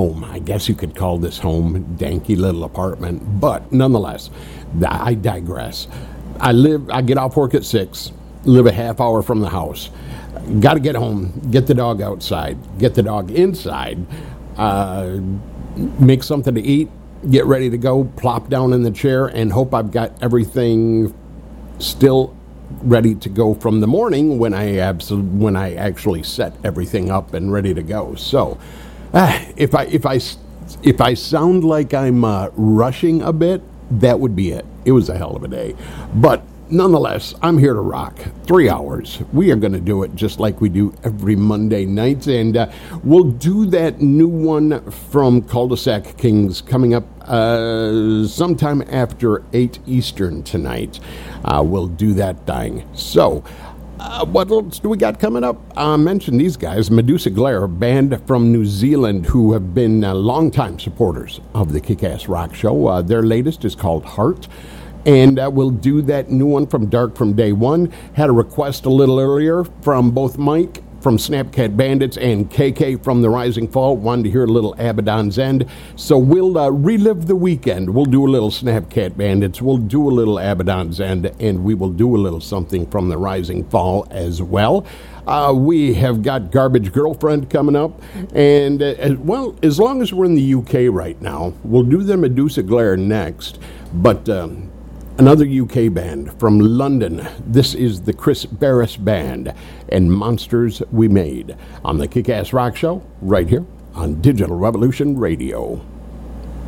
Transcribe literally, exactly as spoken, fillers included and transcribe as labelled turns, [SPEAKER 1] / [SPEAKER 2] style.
[SPEAKER 1] home. I guess you could call this home, danky little apartment, but nonetheless, I digress. I live, I get off work at six, live a half hour from the house. Got to get home, get the dog outside, get the dog inside, uh, make something to eat, get ready to go, plop down in the chair, and hope I've got everything still ready to go from the morning when I abso- when I actually set everything up and ready to go. So, uh, if I if I if I sound like I'm uh, rushing a bit, that would be it. It was a hell of a day, but nonetheless, I'm here to rock. Three hours. We are going to do it just like we do every Monday night, and uh, we'll do that new one from Cul-de-sac Kings coming up uh, sometime after eight Eastern tonight. Uh, we'll do that thing. So, uh, what else do we got coming up? I uh, mentioned these guys, Medusa Glare, a band from New Zealand who have been uh, longtime supporters of the Kick-Ass Rock Show. Uh, their latest is called Heart. And uh, we'll do that new one from Dark from Day One. Had a request a little earlier from both Mike from Snapcat Bandits and K K from The Rising Fall. Wanted to hear a little Abaddon's End. So we'll uh, relive the weekend. We'll do a little Snapcat Bandits. We'll do a little Abaddon's End. And we will do a little something from The Rising Fall as well. Uh, we have got Garbage Girlfriend coming up. And, uh, as, well, as long as we're in the U K right now, we'll do the Medusa Glare next. But... Um, Another U K band from London. This is the Chris Barris Band and Monsters We Made on the Kick-Ass Rock Show right here on Digital Revolution Radio.